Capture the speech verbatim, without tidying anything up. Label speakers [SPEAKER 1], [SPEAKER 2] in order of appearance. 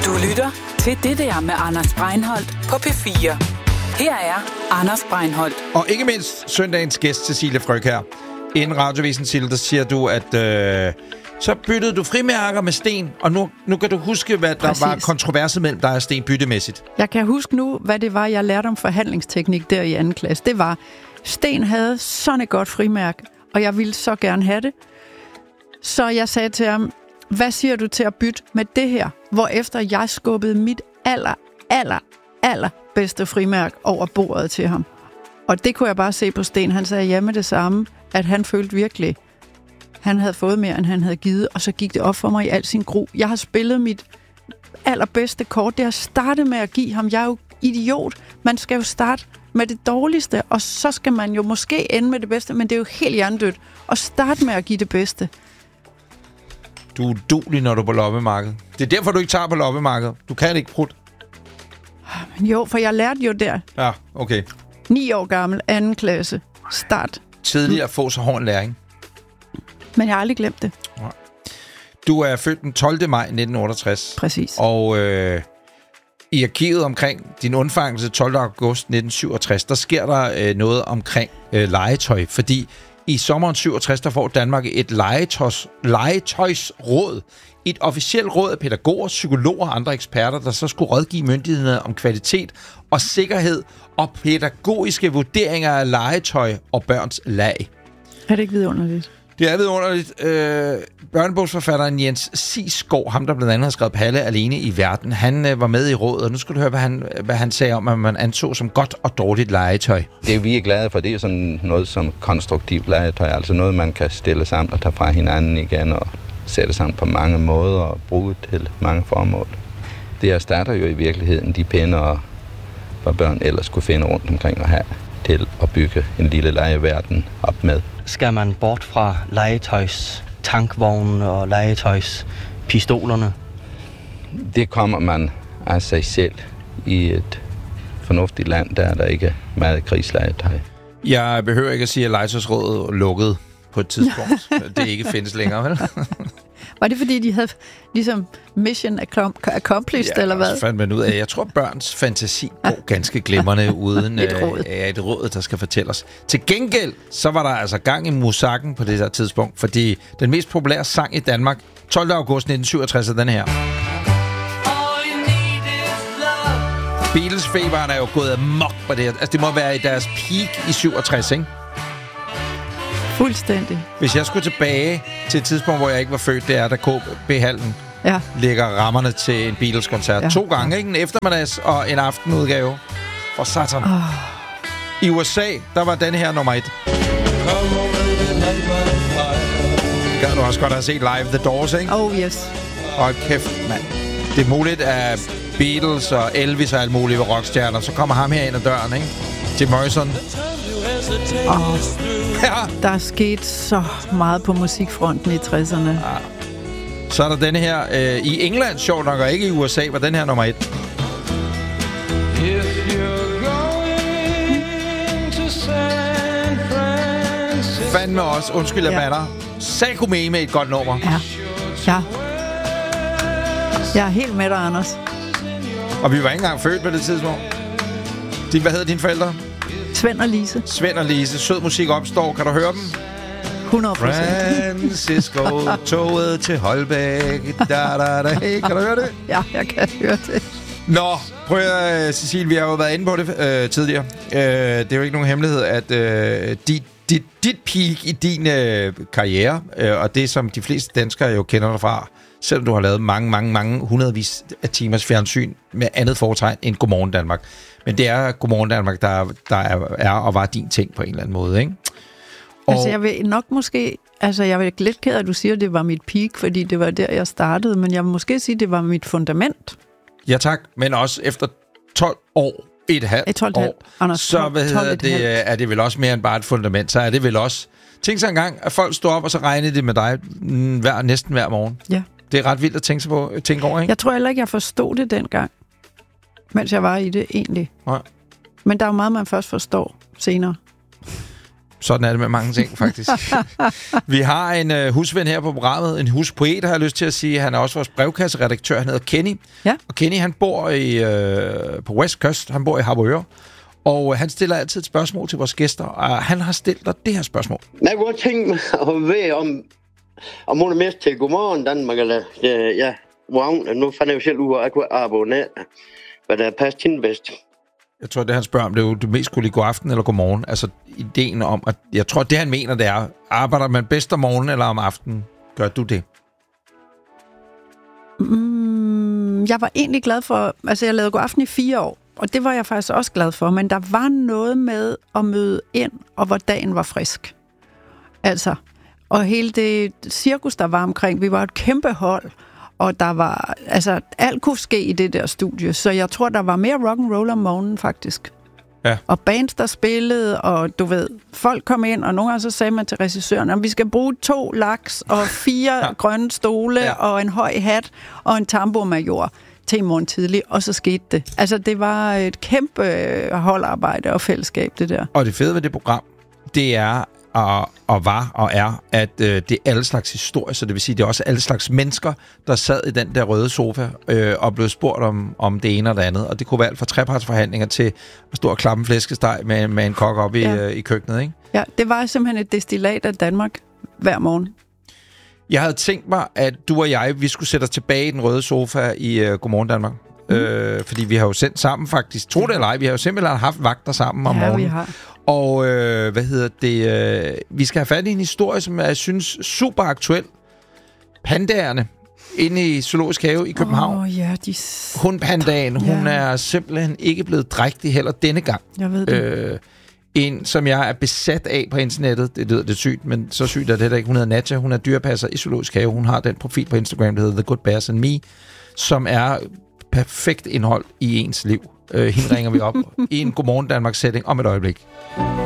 [SPEAKER 1] Du lytter til Det der med Anders Breinholt på P fire. Her er Anders Breinholt.
[SPEAKER 2] Og ikke mindst søndagens gæst, Cecilie Frøkjær her. Inden Radiovisen, Cecilie, der siger du, at øh, så byttede du frimærker med sten, og nu, nu kan du huske, hvad der Præcis. var kontroverset mellem dig og sten byttemæssigt.
[SPEAKER 3] Jeg kan huske nu, hvad det var, jeg lærte om forhandlingsteknik der i anden klasse. Det var, Sten havde sådan et godt frimærke, og jeg ville så gerne have det. Så jeg sagde til ham, hvad siger du til at bytte med det her? Hvorefter jeg skubbede mit aller, aller, aller bedste frimærke over bordet til ham. Og det kunne jeg bare se på Sten. Han sagde ja med det samme, at han følte virkelig, han havde fået mere, end han havde givet. Og så gik det op for mig i al sin gru. Jeg har spillet mit allerbedste kort. Det har startet med at give ham. Jeg er jo idiot. Man skal jo starte med det dårligste, og så skal man jo måske ende med det bedste, men det er jo helt hjernedødt at starte med at give det bedste.
[SPEAKER 2] Du er uduelig, når du er på loppemarkedet. Det er derfor, du ikke tager på loppemarkedet. Du kan ikke prutte.
[SPEAKER 3] Jo, for jeg lærte jo der.
[SPEAKER 2] Ja, okay.
[SPEAKER 3] Ni år gammel, anden klasse, start.
[SPEAKER 2] Tidligere at få så hård en læring.
[SPEAKER 3] Men jeg har aldrig glemt det.
[SPEAKER 2] Du er født den tolvte maj nitten otteogtres.
[SPEAKER 3] Præcis.
[SPEAKER 2] Og øh, i arkivet omkring din undfangelse tolvte august nitten syvogtres, der sker der øh, noget omkring øh, legetøj. Fordi i sommeren syvogtres, der får Danmark et legetøjs, legetøjsråd. Et officielt råd af pædagoger, psykologer og andre eksperter, der så skulle rådgive myndighederne om kvalitet og sikkerhed og pædagogiske vurderinger af legetøj og børns leg.
[SPEAKER 3] Er det ikke vidunderligt?
[SPEAKER 2] Det er vidunderligt. Øh, børnebogsforfatteren Jens Sigsgaard, ham der blandt andet har skrevet Palle alene i verden, han øh, var med i rådet, og nu skal du høre, hvad han, hvad han sagde om, at man anså som godt og dårligt legetøj.
[SPEAKER 4] Det vi er glade for, det er sådan noget som konstruktivt legetøj, altså noget, man kan stille sammen og tage fra hinanden igen og sætte sammen på mange måder og bruge til mange formål. Det erstatter jo i virkeligheden de pinde, hvad børn ellers kunne finde rundt omkring og have til at bygge en lille legeverden op med.
[SPEAKER 5] Skal man bort fra legetøjs tankvogne og legetøjs pistolerne?
[SPEAKER 4] Det kommer man af sig selv i et fornuftigt land, der der ikke er meget krigslegetøj.
[SPEAKER 2] Jeg behøver ikke at sige, at legetøjsrådet lukkede på et tidspunkt. Det ikke findes længere, vel?
[SPEAKER 3] Var det fordi, de havde ligesom mission accomplished, ja, eller hvad?
[SPEAKER 2] Ja, fandt man ud af. Jeg tror, børns fantasi går ganske glimrende uden
[SPEAKER 3] et råd.
[SPEAKER 2] Øh, et råd, der skal fortælle os. Til gengæld, så var der altså gang i musakken på det her tidspunkt, fordi den mest populære sang i Danmark, tolvte august nitten syvogtres, er den her. Beatles-feberen er jo gået amok på det her. Altså, det må være i deres peak i syvogtres, ikke?
[SPEAKER 3] Fuldstændig.
[SPEAKER 2] Hvis jeg skulle tilbage til et tidspunkt, hvor jeg ikke var født, det er, da K B-hallen
[SPEAKER 3] ja.
[SPEAKER 2] lægger rammerne til en Beatles-koncert. Ja. To gange, ikke? En eftermiddags og en aftenudgave. For satan. Oh. I U S A, der var den her nummer et. Gad du også godt have set live The Doors, ikke?
[SPEAKER 3] Oh, yes.
[SPEAKER 2] Og kæft, mand. Det er muligt, at Beatles og Elvis og alt muligt ved rockstjerner, så kommer ham her ind ad døren, ikke? Jim Morrison.
[SPEAKER 3] Oh.
[SPEAKER 2] Ja.
[SPEAKER 3] Der er sket så meget på musikfronten i tresserne. Ja.
[SPEAKER 2] Så er der denne her øh, i England, sjovt nok, og ikke i U S A, var den her nummer et. Fandme også, undskyld, jeg ja. mander. Sakumé med et godt nummer.
[SPEAKER 3] Ja, ja. Jeg er helt med dig, Anders.
[SPEAKER 2] Og vi var ikke engang født på det tidspunkt. De, hvad hedder dine forældre?
[SPEAKER 3] Svend og Lise.
[SPEAKER 2] Svend og Lise. Sød musik opstår. Kan du høre dem?
[SPEAKER 3] hundrede procent.
[SPEAKER 2] Francisco, toget til Holbæk. Da, da, da. Hey, kan du høre det?
[SPEAKER 3] Ja, jeg kan høre det.
[SPEAKER 2] Nå, prøv at, Cecilie, vi har jo været inde på det øh, tidligere. Øh, det er jo ikke nogen hemmelighed, at øh, dit, dit, dit peak i din øh, karriere, øh, og det som de fleste danskere jo kender dig fra, selvom du har lavet mange, mange, mange hundredvis af timers fjernsyn med andet foretegn end Godmorgen Danmark. Men det er Godmorgen Danmark, der, der er, er og var din ting på en eller anden måde, ikke? Og
[SPEAKER 3] altså, jeg vil nok måske... Altså, jeg vil lidt ked af, at du siger, at det var mit peak, fordi det var der, jeg startede. Men jeg vil måske sige, at det var mit fundament.
[SPEAKER 2] Ja, tak. Men også efter tolv år, et halvt
[SPEAKER 3] tolv år, Anders,
[SPEAKER 2] så hvad hedder det, er det vel også mere end bare et fundament. Så er det vel også... Tænk så engang, at folk står op, og så regner det med dig hver, næsten hver morgen.
[SPEAKER 3] Ja.
[SPEAKER 2] Det er ret vildt at tænke, sig på, tænke over, ikke?
[SPEAKER 3] Jeg tror heller ikke, jeg forstod det dengang, mens jeg var i det egentlig.
[SPEAKER 2] Nej.
[SPEAKER 3] Men der er jo meget, man først forstår senere.
[SPEAKER 2] Sådan er det med mange ting, faktisk. Vi har en uh, husven her på programmet, en huspoet, har jeg lyst til at sige. Han er også vores brevkasseredaktør, han hedder Kenny. Ja. Og Kenny, han bor i, uh, på West Coast, han bor i Harboøre. Og uh, han stiller altid et spørgsmål til vores gæster, og han har stillet dig det her spørgsmål.
[SPEAKER 6] Jeg kunne godt tænke mig at vide, om, om hun er mest til Godmorgen Danmark, eller ja, ja wow, nu fandt jeg jo selv ud af, at jeg kunne abonnere, hvad der passer hende bedst.
[SPEAKER 2] Jeg tror, det han spørger om, det er jo, du mest skulle lide god aften eller god morgen. Altså ideen om, at jeg tror, det han mener, det er, arbejder man bedst om morgenen eller om aftenen? Gør du det?
[SPEAKER 3] Mm, jeg var egentlig glad for, altså jeg lavede god aften i fire år, og det var jeg faktisk også glad for, men der var noget med at møde ind, og hvor dagen var frisk. Altså, og hele det cirkus, der var omkring, vi var et kæmpe hold, og der var, altså, alt kunne ske i det der studie, så jeg tror, der var mere rock and roll om morgenen, faktisk. Ja. Og bands, der spillede, og du ved, folk kom ind, og nogle gange så sagde man til regissøren, at vi skal bruge to laks, og fire ja. grønne stole, ja. og en høj hat, og en tambourmajor til i morgen tidlig, og så skete det. Altså, det var et kæmpe holdarbejde og fællesskab, det der.
[SPEAKER 2] Og det fede ved det program, det er, Og, og var og er, at øh, det er alle slags historier, så det vil sige, det er også alle slags mennesker, der sad i den der røde sofa øh, og blev spurgt om, om det ene og det andet. Og det kunne være alt fra trepartsforhandlinger til at stå og klappe en flæskesteg med, med en kok op i, ja. øh, i køkkenet, ikke? Ja,
[SPEAKER 3] det var simpelthen et destillat af Danmark hver morgen.
[SPEAKER 2] Jeg havde tænkt mig, at du og jeg, vi skulle sætte os tilbage i den røde sofa i øh, Godmorgen Danmark. Mm. Øh, fordi vi har jo sendt sammen faktisk, tro det eller ej, vi har jo simpelthen haft vagter sammen om
[SPEAKER 3] ja,
[SPEAKER 2] morgenen.
[SPEAKER 3] Vi har.
[SPEAKER 2] Og øh, hvad hedder det? Øh, vi skal have fat i en historie, som jeg synes super aktuel. Pandaerne inde i Zoologisk Have i København.
[SPEAKER 3] Oh, ja, de...
[SPEAKER 2] Hundpandaen, ja. Hun er simpelthen ikke blevet drægtig heller denne gang.
[SPEAKER 3] Jeg ved det. Øh,
[SPEAKER 2] en, som jeg er besat af på internettet. Det lyder lidt sygt, men så sygt er det der ikke. Hun hedder Nadja, hun er dyrepasser i Zoologisk Have. Hun har den profil på Instagram, der hedder The Good Bears and Me, som er perfekt indhold i ens liv. Uh, hende ringer vi op i en Godmorgen Danmark-setting om et øjeblik.